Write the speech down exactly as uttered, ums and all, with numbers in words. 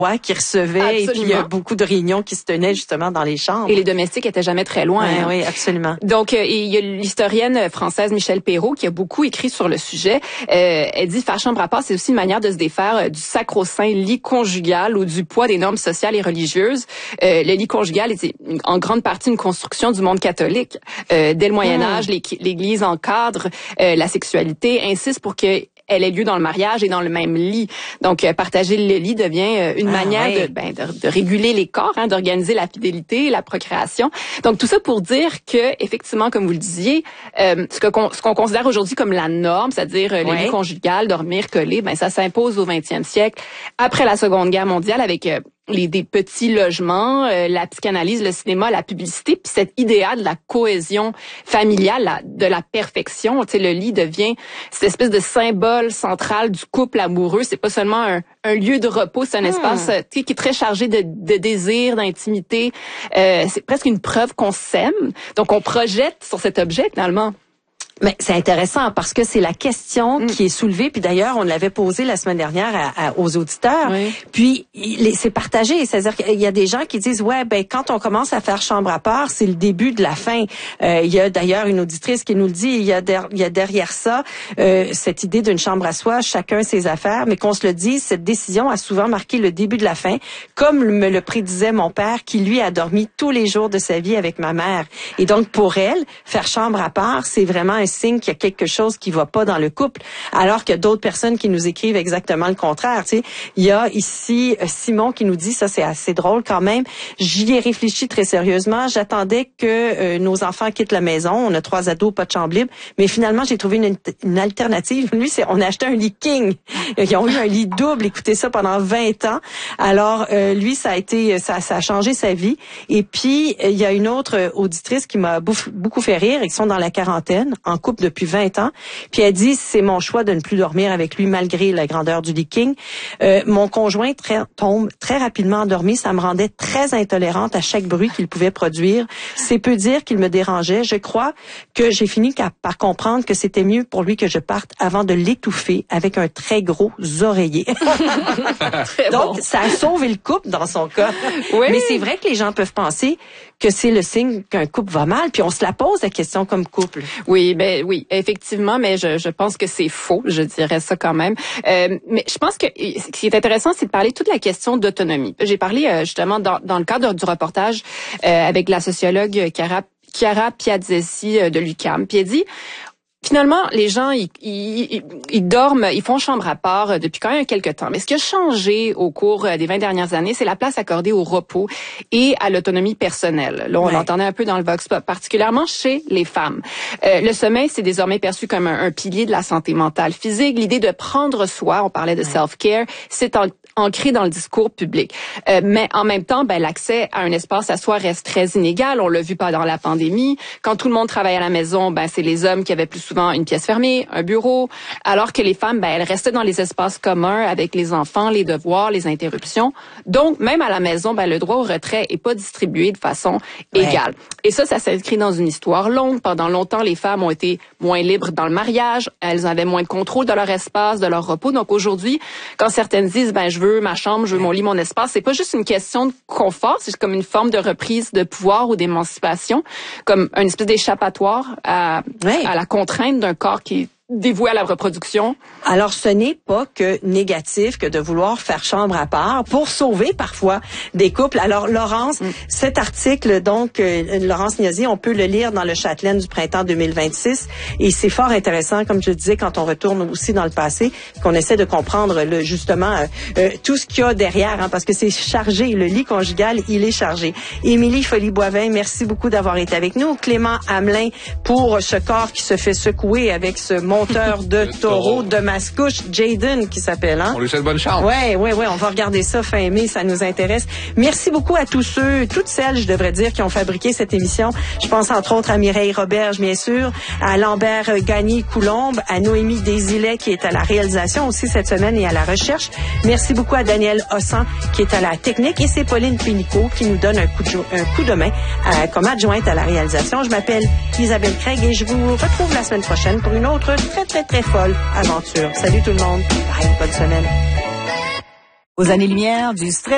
qui recevait, absolument. Et puis il y a beaucoup de réunions qui se tenaient justement dans les chambres. Et les domestiques étaient jamais très loin. Ouais, hein. Oui, absolument. Donc, euh, il y a l'historienne française Michèle Perrault qui a beaucoup écrit sur le sujet. Euh, elle dit faire chambre à part, c'est aussi une manière de se défaire du sacro-saint lit conjugal ou du poids des normes sociales et religieuses. Euh, le lit conjugal était en grande partie une construction du monde catholique. Euh, dès le Moyen Âge, mmh. l'Église encadre euh, la sexualité, insiste pour que elle ait lieu dans le mariage et dans le même lit. Donc, euh, partager le lit devient euh, une ah, manière oui. de, ben, de, de réguler les corps, hein, d'organiser la fidélité, la procréation. Donc, tout ça pour dire que, effectivement, comme vous le disiez, euh, ce qu'on ce qu'on considère aujourd'hui comme la norme, c'est-à-dire euh, le oui. lit conjugal, dormir collé, ben ça s'impose au vingtième siècle, après la Seconde Guerre mondiale, avec euh, les des petits logements, euh, la psychanalyse, le cinéma, la publicité, puis cet idéal de la cohésion familiale, la, de la perfection. Tu sais, le lit devient cette espèce de symbole central du couple amoureux. C'est pas seulement un, un lieu de repos, c'est un espace hmm. tu sais, qui est très chargé de, de désir, d'intimité. Euh, c'est presque une preuve qu'on s'aime. Donc, on projette sur cet objet, finalement. Mais c'est intéressant parce que c'est la question mm. qui est soulevée. Puis d'ailleurs, on l'avait posée la semaine dernière à, à, aux auditeurs. Oui. Puis c'est partagé. C'est-à-dire qu'il y a des gens qui disent, ouais, ben quand on commence à faire chambre à part, c'est le début de la fin. Euh, il y a d'ailleurs une auditrice qui nous le dit. Il y a, der, il y a derrière ça euh, cette idée d'une chambre à soi, chacun ses affaires. Mais qu'on se le dise, cette décision a souvent marqué le début de la fin, comme me le prédisait mon père, qui lui a dormi tous les jours de sa vie avec ma mère. Et donc pour elle, faire chambre à part, c'est vraiment un signe qu'il y a quelque chose qui va pas dans le couple, alors qu'il y a d'autres personnes qui nous écrivent exactement le contraire. Tu sais, il y a ici Simon qui nous dit, ça c'est assez drôle quand même, j'y ai réfléchi très sérieusement, j'attendais que euh, nos enfants quittent la maison, on a trois ados, pas de chambre libre, mais finalement j'ai trouvé une, une alternative. Lui, c'est on a acheté un lit king, ils ont eu un lit double, écoutez ça pendant vingt ans. Alors euh, lui, ça a été, ça, ça a changé sa vie. Et puis il y a une autre auditrice qui m'a beaucoup fait rire, ils sont dans la quarantaine, en couple depuis vingt ans. Puis elle dit, c'est mon choix de ne plus dormir avec lui malgré la grandeur du lit king. Euh, mon conjoint très, tombe très rapidement endormi. Ça me rendait très intolérante à chaque bruit qu'il pouvait produire. C'est peu dire qu'il me dérangeait. Je crois que j'ai fini par comprendre que c'était mieux pour lui que je parte avant de l'étouffer avec un très gros oreiller. Donc, bon. Ça a sauvé le couple dans son cas. Oui. Mais c'est vrai que les gens peuvent penser que c'est le signe qu'un couple va mal, puis on se la pose la question comme couple. Oui, ben oui, effectivement, mais je, je pense que c'est faux, je dirais ça quand même. Euh, mais je pense que ce qui est intéressant, c'est de parler toute la question d'autonomie. J'ai parlé euh, justement dans, dans le cadre du reportage euh, avec la sociologue Chiara, Chiara Piazzesi euh, de l'U Q A M, puis elle dit, finalement, les gens, ils, ils, ils dorment, ils font chambre à part depuis quand même quelques temps. Mais ce qui a changé au cours des vingt dernières années, c'est la place accordée au repos et à l'autonomie personnelle. Là, on ouais. l'entendait un peu dans le Vox Pop, particulièrement chez les femmes. Euh, le sommeil, c'est désormais perçu comme un, un pilier de la santé mentale, physique. L'idée de prendre soin, on parlait de ouais. self-care, c'est en, ancré dans le discours public. Euh, mais en même temps, ben, l'accès à un espace à soi reste très inégal. On l'a vu pendant la pandémie. Quand tout le monde travaille à la maison, ben, c'est les hommes qui avaient plus souvent une pièce fermée, un bureau, alors que les femmes, ben, elles restaient dans les espaces communs avec les enfants, les devoirs, les interruptions. Donc, même à la maison, ben, le droit au retrait est pas distribué de façon ouais. égale. Et ça, ça s'inscrit dans une histoire longue. Pendant longtemps, les femmes ont été moins libres dans le mariage. Elles avaient moins de contrôle de leur espace, de leur repos. Donc, aujourd'hui, quand certaines disent, ben, je veux ma chambre, je veux mon lit, mon espace, c'est pas juste une question de confort, c'est comme une forme de reprise de pouvoir ou d'émancipation, comme une espèce d'échappatoire à, ouais. à la contrainte d'un corps qui est dévoué à la reproduction. Alors, ce n'est pas que négatif que de vouloir faire chambre à part pour sauver parfois des couples. Alors, Laurence, mm. cet article, donc, euh, Laurence Gnosi, on peut le lire dans le Châtelaine du printemps deux mille vingt-six et c'est fort intéressant, comme je disais, quand on retourne aussi dans le passé, qu'on essaie de comprendre le, justement euh, euh, tout ce qu'il y a derrière, hein, parce que c'est chargé, le lit conjugal, il est chargé. Émilie Folly-Boivin, merci beaucoup d'avoir été avec nous. Clément Hamelin, pour ce corps qui se fait secouer avec ce monde monteur de taureau de Mascouche, Jaden qui s'appelle. Hein? On lui souhaite bonne chance. Oui, oui, oui, on va regarder ça fin mai, ça nous intéresse. Merci beaucoup à tous ceux, toutes celles, je devrais dire, qui ont fabriqué cette émission. Je pense entre autres à Mireille Roberge, bien sûr, à Lambert Gagné-Coulombe, à Noémie Desilets qui est à la réalisation aussi cette semaine et à la recherche. Merci beaucoup à Daniel Hossan qui est à la technique et c'est Pauline Pénicaud qui nous donne un coup de, un coup de main euh, comme adjointe à la réalisation. Je m'appelle Isabelle Craig et je vous retrouve la semaine prochaine pour une autre très, très, très folle aventure. Salut tout le monde. Bye, bonne semaine. Aux années-lumière du stress.